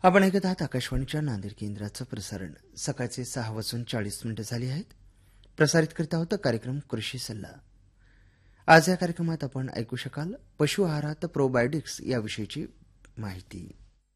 आपण ऐकत आहात आकाशवाणीच्या नांदेड केंद्राचं प्रसारण. सकाळचे 6:40 झाली आहेत. प्रसारित करीत आहोत कार्यक्रम कृषी सल्ला. आज या कार्यक्रमात आपण ऐकू शकाल पशु आहारात प्रोबायोटिक्स याविषयीची माहिती.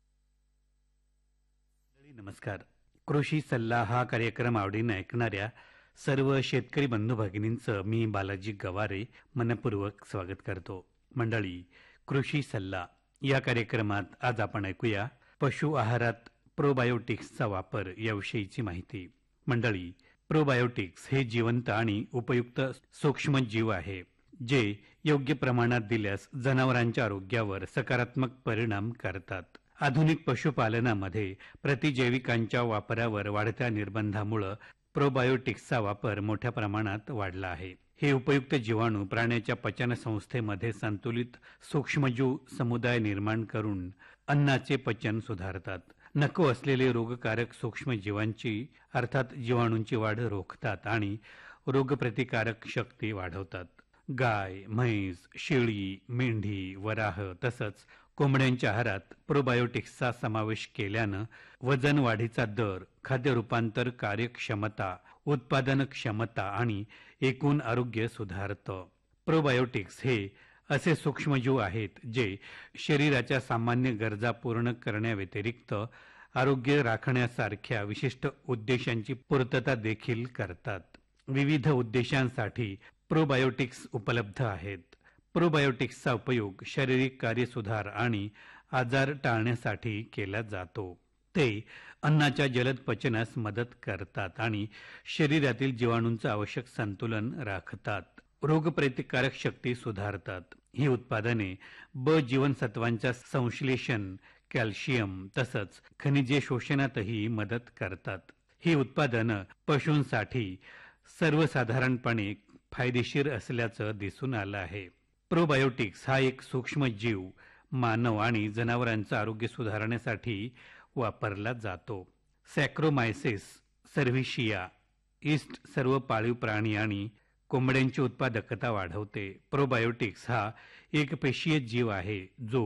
नमस्कार. कृषी सल्ला हा कार्यक्रम आवडीने ऐकणाऱ्या सर्व शेतकरी बंधू भगिनींचं मी बालाजी गवारे मनपूर्वक स्वागत करतो. मंडळी, कृषी सल्ला या कार्यक्रमात आज आपण ऐकूया पशु आहारात प्रोबायोटिक्सचा वापर याविषयीची माहिती. मंडळी, प्रोबायोटिक्स हे जिवंत आणि उपयुक्त सूक्ष्मजीव आहे जे योग्य प्रमाणात दिल्यास जनावरांच्या आरोग्यावर सकारात्मक परिणाम करतात. आधुनिक पशुपालनामध्ये प्रतिजैविकांच्या वापरावर वाढत्या निर्बंधामुळे प्रोबायोटिक्सचा वापर मोठ्या प्रमाणात वाढला आहे. हे उपयुक्त जीवाणू प्राण्याच्या पचन संस्थेमध्ये संतुलित सूक्ष्मजीव समुदाय निर्माण करून अन्नाचे पचन सुधारतात. नको असलेले रोगकारक सूक्ष्मजीवांची अर्थात जीवाणूंची वाढ रोखतात आणि रोगप्रतिकारक शक्ती वाढवतात. गाय, म्हैस, शेळी, मेंढी, वराह तसंच कोंबड्यांच्या आहारात प्रोबायोटिक्सचा समावेश केल्यानं वजन वाढीचा दर, खाद्य रूपांतर कार्यक्षमता, उत्पादन क्षमता आणि एकूण आरोग्य सुधारतं. प्रोबायोटिक्स हे असे सूक्ष्मजीव आहेत जे शरीराच्या सामान्य गरजा पूर्ण करण्याव्यतिरिक्त आरोग्य राखण्यासारख्या विशिष्ट उद्देशांची पूर्तता देखील करतात. विविध उद्देशांसाठी प्रोबायोटिक्स उपलब्ध आहेत. प्रोबायोटिक्सचा उपयोग शारीरिक कार्यसुधार आणि आजार टाळण्यासाठी केला जातो. ते अन्नाच्या जलद पचनास मदत करतात आणि शरीरातील जीवाणूंचं आवश्यक संतुलन राखतात. रोगप्रतिकारक शक्ती सुधारतात. ही उत्पादने ब जीवनसत्वांच्या संश्लेषण, कॅल्शियम तसंच खनिजे शोषणातही मदत करतात. ही उत्पादनं पशूंसाठी सर्वसाधारणपणे फायदेशीर असल्याचं दिसून आलं आहे. प्रोबायोटिक्स हा एक सूक्ष्म जीव मानव आणि जनावरांचं आरोग्य सुधारण्यासाठी वापरला जातो. सॅक्रोमायसिस सर्व्हिशिया ईस्ट सर्व पाळीव प्राणी आणि कोंबड्यांची उत्पादकता वाढवते. प्रोबायोटिक्स हा एक पेशीय जीव आहे जो